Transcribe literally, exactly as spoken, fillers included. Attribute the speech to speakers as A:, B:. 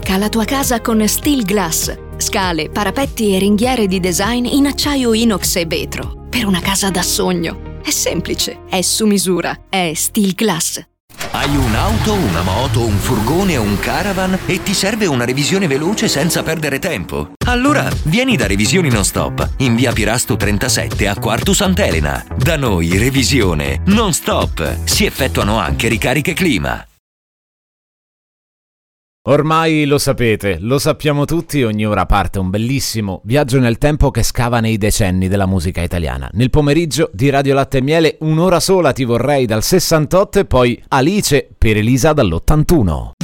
A: unica la tua casa con Steel Glass. Scale, parapetti e ringhiere di design in acciaio inox e vetro. Per una casa da sogno. È semplice, è su misura, è Steel Glass.
B: Hai un'auto, una moto, un furgone o un caravan e ti serve una revisione veloce senza perdere tempo? Allora vieni da Revisioni Non Stop in via Pirasto trentasette a Quartu Sant'Elena. Da noi revisione non stop. Si effettuano anche ricariche clima.
C: Ormai lo sapete, lo sappiamo tutti, ogni ora parte un bellissimo viaggio nel tempo che scava nei decenni della musica italiana. Nel pomeriggio di Radio Latte e Miele, un'ora sola ti vorrei dal sessantotto e poi Alice per Elisa dall'ottantuno.